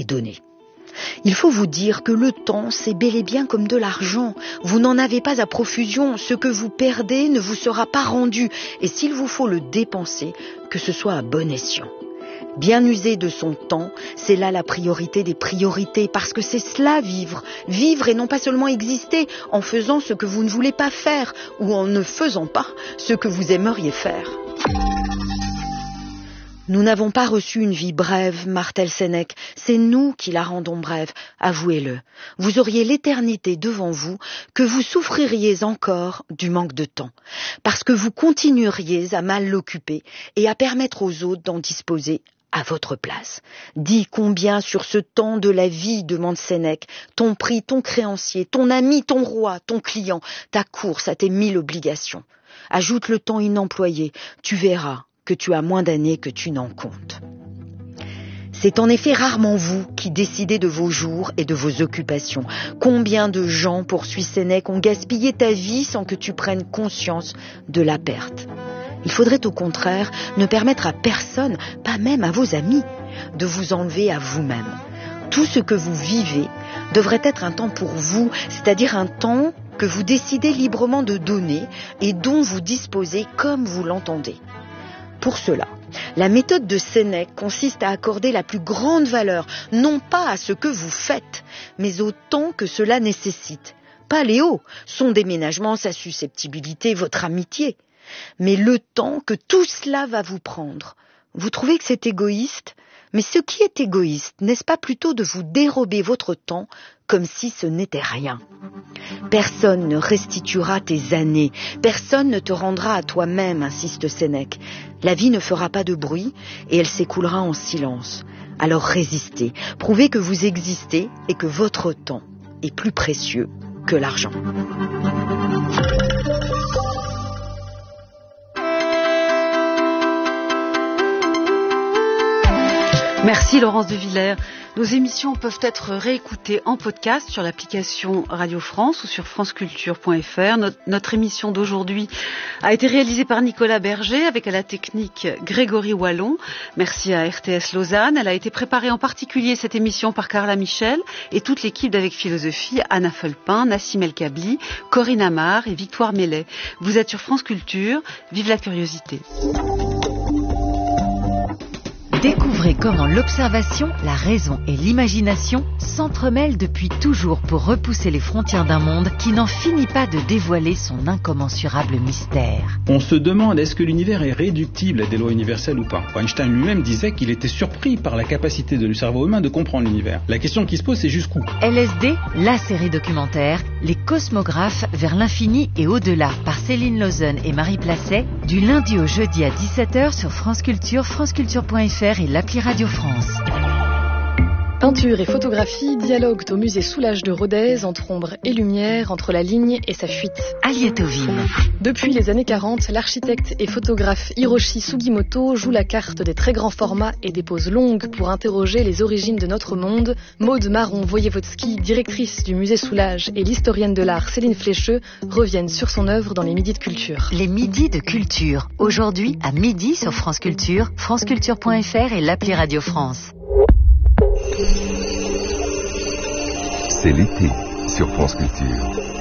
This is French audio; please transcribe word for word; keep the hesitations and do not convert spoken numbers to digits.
et donner. Il faut vous dire que le temps, c'est bel et bien comme de l'argent. Vous n'en avez pas à profusion. Ce que vous perdez ne vous sera pas rendu. Et s'il vous faut le dépenser, que ce soit à bon escient. Bien user de son temps, c'est là la priorité des priorités, parce que c'est cela vivre. Vivre et non pas seulement exister en faisant ce que vous ne voulez pas faire ou en ne faisant pas ce que vous aimeriez faire. Nous n'avons pas reçu une vie brève, martèle Sénèque, c'est nous qui la rendons brève, avouez-le. Vous auriez l'éternité devant vous, que vous souffririez encore du manque de temps, parce que vous continueriez à mal l'occuper et à permettre aux autres d'en disposer à votre place. Dis combien sur ce temps de la vie, demande Sénèque, ton prix, ton créancier, ton ami, ton roi, ton client, ta course à tes mille obligations. Ajoute le temps inemployé, tu verras que tu as moins d'années que tu n'en comptes. C'est en effet rarement vous qui décidez de vos jours et de vos occupations. Combien de gens, poursuit Sénèque, ont gaspillé ta vie sans que tu prennes conscience de la perte. Il faudrait au contraire ne permettre à personne, pas même à vos amis, de vous enlever à vous-même. Tout ce que vous vivez devrait être un temps pour vous, c'est-à-dire un temps que vous décidez librement de donner et dont vous disposez comme vous l'entendez. Pour cela, la méthode de Sénèque consiste à accorder la plus grande valeur, non pas à ce que vous faites, mais au temps que cela nécessite. Pas Léo, son déménagement, sa susceptibilité, votre amitié, mais le temps que tout cela va vous prendre. Vous trouvez que c'est égoïste ? Mais ce qui est égoïste, n'est-ce pas plutôt de vous dérober votre temps comme si ce n'était rien ? Personne ne restituera tes années, personne ne te rendra à toi-même, insiste Sénèque. La vie ne fera pas de bruit et elle s'écoulera en silence. Alors résistez, prouvez que vous existez et que votre temps est plus précieux que l'argent. Merci Laurence de Villers. Nos émissions peuvent être réécoutées en podcast sur l'application Radio France ou sur franceculture point f r. Notre, notre émission d'aujourd'hui a été réalisée par Nicolas Berger avec à la technique Grégory Wallon. Merci à R T S Lausanne. Elle a été préparée en particulier cette émission par Carla Michel et toute l'équipe d'Avec Philosophie, Anna Felpin, Nassim El Kabli, Corinne Amar et Victoire Mellet. Vous êtes sur France Culture. Vive la curiosité. Découvrez comment l'observation, la raison et l'imagination s'entremêlent depuis toujours pour repousser les frontières d'un monde qui n'en finit pas de dévoiler son incommensurable mystère. On se demande, est-ce que l'univers est réductible à des lois universelles ou pas ? Einstein lui-même disait qu'il était surpris par la capacité du cerveau humain de comprendre l'univers. La question qui se pose, c'est jusqu'où ? L S D, la série documentaire, Les Cosmographes vers l'infini et au-delà, par Céline Lausanne et Marie Placet, du lundi au jeudi à dix-sept heures sur France Culture, franceculture point f r et l'appli Radio France. Peinture et photographie dialoguent au musée Soulages de Rodez entre ombre et lumière, entre la ligne et sa fuite. Aliette Ovine. Depuis les années quarante, l'architecte et photographe Hiroshi Sugimoto joue la carte des très grands formats et des poses longues pour interroger les origines de notre monde. Maude Marron-Voyevodsky, directrice du musée Soulages, et l'historienne de l'art Céline Flécheux reviennent sur son œuvre dans les Midis de Culture. Les Midis de Culture, aujourd'hui à midi sur France Culture, franceculture point f r et l'appli Radio France. C'est l'été sur France Culture.